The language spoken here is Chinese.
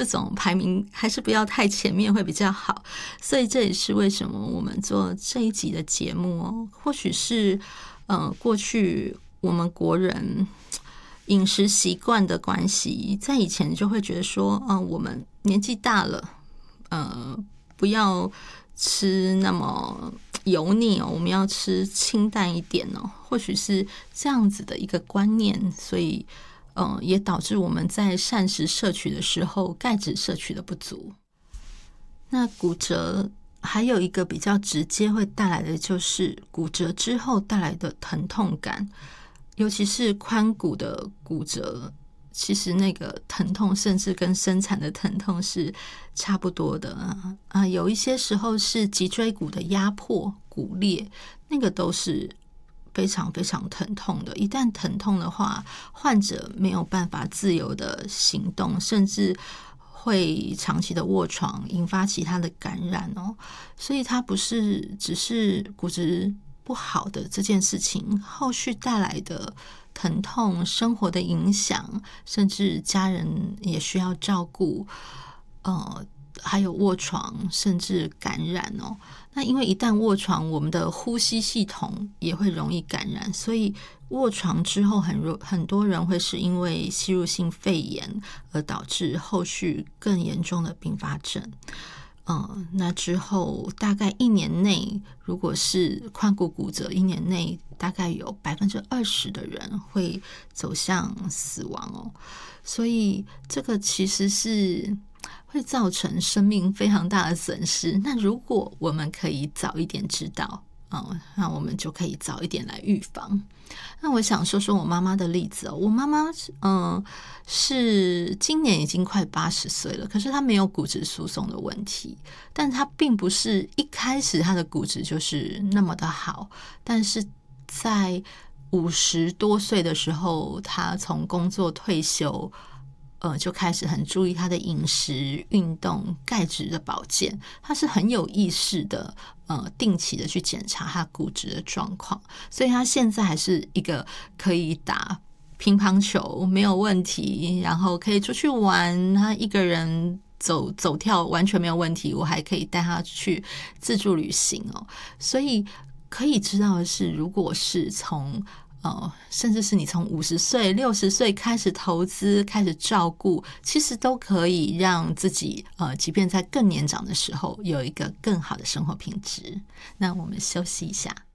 这种排名还是不要太前面会比较好。所以这也是为什么我们做这一集的节目哦。或许是过去我们国人饮食习惯的关系，在以前就会觉得说，我们年纪大了，不要吃那么油腻哦，我们要吃清淡一点哦。或许是这样子的一个观念，所以也导致我们在膳食摄取的时候，钙质摄取的不足。那骨折还有一个比较直接会带来的，就是骨折之后带来的疼痛感。尤其是髋骨的骨折，其实那个疼痛甚至跟生产的疼痛是差不多的有一些时候是脊椎骨的压迫、骨裂，那个都是非常非常疼痛的。一旦疼痛的话，患者没有办法自由的行动，甚至会长期的卧床，引发其他的感染哦。所以它不是只是骨质不好的这件事情，后续带来的疼痛、生活的影响，甚至家人也需要照顾，还有卧床，甚至感染哦。那因为一旦卧床，我们的呼吸系统也会容易感染，所以卧床之后很多人会是因为吸入性肺炎而导致后续更严重的并发症。那之后大概1年内，如果是髋骨骨折，1年内大概有20%的人会走向死亡哦。所以这个其实是会造成生命非常大的损失。那如果我们可以早一点知道，那我们就可以早一点来预防。那我想说说我妈妈的例子哦。我妈妈是今年已经快80岁了，可是她没有骨质疏松的问题，但她并不是一开始她的骨质就是那么的好，但是在50多岁的时候，她从工作退休，就开始很注意他的饮食、运动、钙质的保健，他是很有意识的，定期的去检查他骨质的状况，所以他现在还是一个可以打乒乓球没有问题，然后可以出去玩，他一个人走跳完全没有问题，我还可以带他去自助旅行哦。所以可以知道的是，如果是从甚至是你从50岁、60岁开始投资、开始照顾，其实都可以让自己即便在更年长的时候有一个更好的生活品质。那我们休息一下。